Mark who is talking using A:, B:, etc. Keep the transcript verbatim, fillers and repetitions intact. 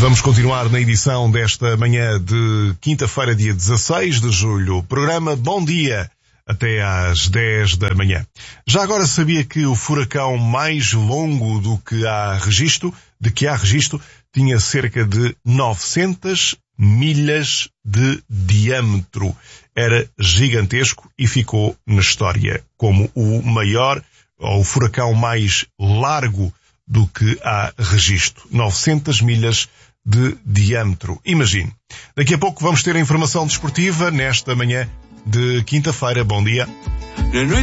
A: Vamos continuar na edição desta manhã de quinta-feira, dia dezasseis de julho. Programa Bom Dia, até às dez da manhã. Já agora sabia que o furacão mais longo do que há registro, de que há registro, tinha cerca de novecentas milhas de diâmetro. Era gigantesco e ficou na história como o maior, ou o furacão mais largo do que há registro. novecentas milhas de diâmetro. Imagine. Daqui a pouco vamos ter a informação desportiva nesta manhã de quinta-feira. Bom dia.